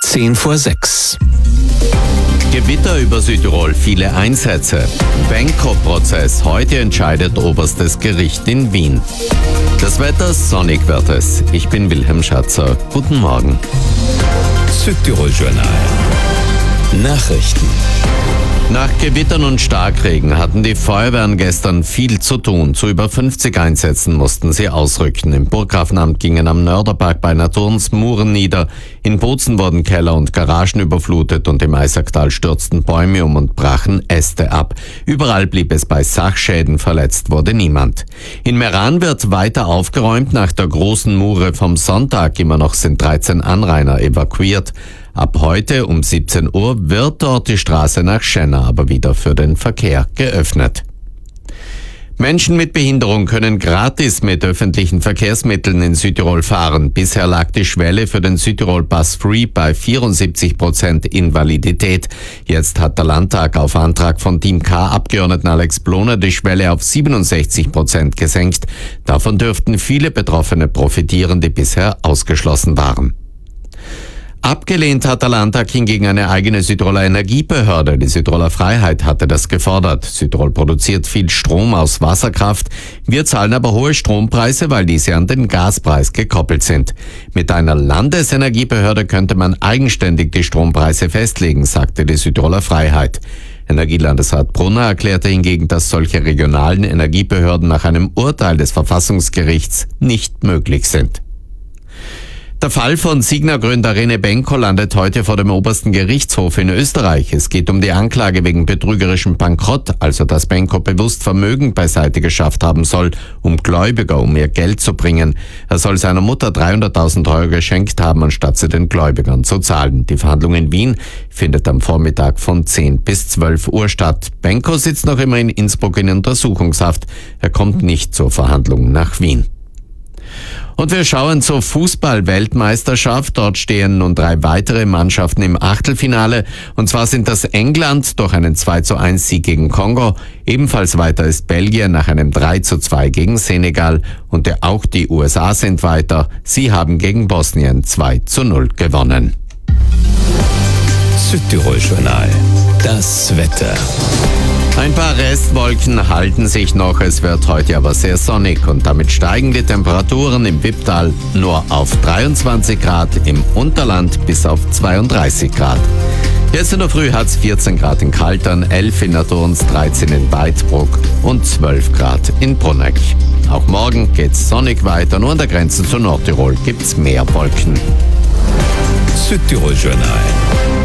5:10 Gewitter über Südtirol, viele Einsätze. Benko-Prozess, heute entscheidet oberstes Gericht in Wien. Das Wetter, sonnig wird es. Ich bin Wilhelm Schatzer. Guten Morgen. Südtirol-Journal. Nachrichten. Nach Gewittern und Starkregen hatten die Feuerwehren gestern viel zu tun. Zu über 50 Einsätzen mussten sie ausrücken. Im Burggrafenamt gingen am Nörderpark bei Naturns Muren nieder. In Bozen wurden Keller und Garagen überflutet und im Eisacktal stürzten Bäume um und brachen Äste ab. Überall blieb es bei Sachschäden, verletzt wurde niemand. In Meran wird weiter aufgeräumt nach der großen Mure vom Sonntag. Immer noch sind 13 Anrainer evakuiert. Ab heute um 17 Uhr wird dort die Straße nach Schenna aber wieder für den Verkehr geöffnet. Menschen mit Behinderung können gratis mit öffentlichen Verkehrsmitteln in Südtirol fahren. Bisher lag die Schwelle für den Südtirol Bus Free bei 74% Invalidität. Jetzt hat der Landtag auf Antrag von Team K-Abgeordneten Alex Bloner die Schwelle auf 67% gesenkt. Davon dürften viele Betroffene profitieren, die bisher ausgeschlossen waren. Abgelehnt hat der Landtag hingegen eine eigene Südtiroler Energiebehörde. Die Südtiroler Freiheit hatte das gefordert. Südtirol produziert viel Strom aus Wasserkraft. Wir zahlen aber hohe Strompreise, weil diese an den Gaspreis gekoppelt sind. Mit einer Landesenergiebehörde könnte man eigenständig die Strompreise festlegen, sagte die Südtiroler Freiheit. Energielandesrat Brunner erklärte hingegen, dass solche regionalen Energiebehörden nach einem Urteil des Verfassungsgerichts nicht möglich sind. Der Fall von Signa-Gründer René Benko landet heute vor dem obersten Gerichtshof in Österreich. Es geht um die Anklage wegen betrügerischem Bankrott, also dass Benko bewusst Vermögen beiseite geschafft haben soll, um Gläubiger um ihr Geld zu bringen. Er soll seiner Mutter 300.000 € geschenkt haben, anstatt sie den Gläubigern zu zahlen. Die Verhandlung in Wien findet am Vormittag von 10 bis 12 Uhr statt. Benko sitzt noch immer in Innsbruck in Untersuchungshaft. Er kommt nicht zur Verhandlung nach Wien. Und wir schauen zur Fußball-Weltmeisterschaft. Dort stehen nun 3 weitere Mannschaften im Achtelfinale. Und zwar sind das England durch einen 2:1 gegen Kongo. Ebenfalls weiter ist Belgien nach einem 3:2 gegen Senegal. Und auch die USA sind weiter. Sie haben gegen Bosnien 2:0 gewonnen. Südtirol-Journal. Das Wetter. Ein paar Restwolken halten sich noch, es wird heute aber sehr sonnig und damit steigen die Temperaturen im Wipptal nur auf 23 Grad, im Unterland bis auf 32 Grad. Jetzt in der Früh hat es 14 Grad in Kaltern, 11 in Naturns, 13 in Weidbruck und 12 Grad in Brunegg. Auch morgen geht's sonnig weiter, nur an der Grenze zu Nordtirol gibt's mehr Wolken. Südtirol-Journal.